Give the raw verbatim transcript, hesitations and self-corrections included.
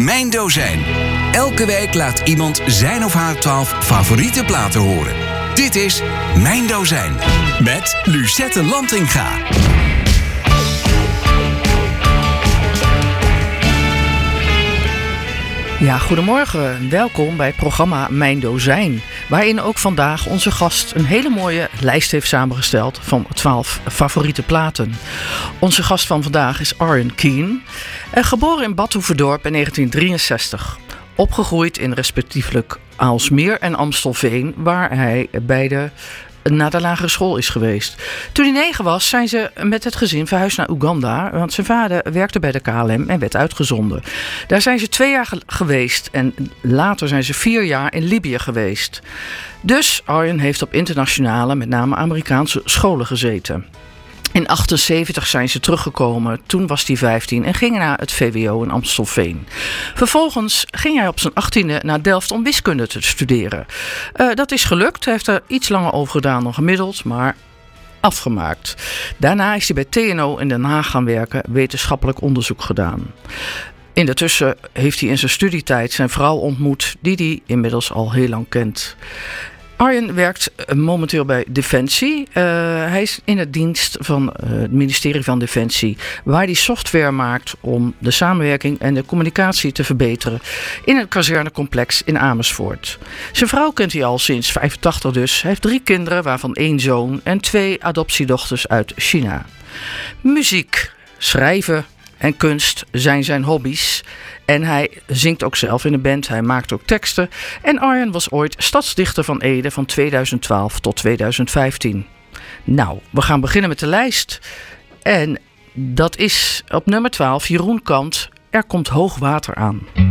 Mijn Dozijn. Elke week laat iemand zijn of haar twaalf favoriete platen horen. Dit is Mijn Dozijn. Met Lucette Lantinga. Ja, goedemorgen. Welkom bij het programma Mijn Dozijn. Waarin ook vandaag onze gast een hele mooie lijst heeft samengesteld van twaalf favoriete platen. Onze gast van vandaag is Arjen Keen. Geboren in Bad Hoeverdorp in negentien drieënzestig. Opgegroeid in respectievelijk Aalsmeer en Amstelveen, waar hij beide naar de lagere school is geweest. Toen hij negen was, zijn ze met het gezin verhuisd naar Oeganda, want zijn vader werkte bij de K L M en werd uitgezonden. Daar zijn ze twee jaar ge- geweest en later zijn ze vier jaar in Libië geweest. Dus Arjen heeft op internationale, met name Amerikaanse scholen gezeten. In achtenzeventig zijn ze teruggekomen, toen was hij vijftien en ging naar het V W O in Amstelveen. Vervolgens ging hij op zijn achttiende naar Delft om wiskunde te studeren. Uh, dat is gelukt, hij heeft er iets langer over gedaan dan gemiddeld, maar afgemaakt. Daarna is hij bij T N O in Den Haag gaan werken, wetenschappelijk onderzoek gedaan. Intussen heeft hij in zijn studietijd zijn vrouw ontmoet, die hij inmiddels al heel lang kent. Arjen werkt momenteel bij Defensie. Uh, hij is in het dienst van uh, het ministerie van Defensie, waar hij software maakt om de samenwerking en de communicatie te verbeteren in het kazernecomplex in Amersfoort. Zijn vrouw kent hij al sinds vijfentachtig dus. Hij heeft drie kinderen, waarvan één zoon en twee adoptiedochters uit China. Muziek, schrijven en kunst zijn zijn hobby's. En hij zingt ook zelf in een band, hij maakt ook teksten. En Arjen was ooit stadsdichter van Ede van tweeduizend twaalf tot tweeduizend vijftien. Nou, we gaan beginnen met de lijst. En dat is op nummer twaalf Jeroen Kant, Er komt hoog water aan.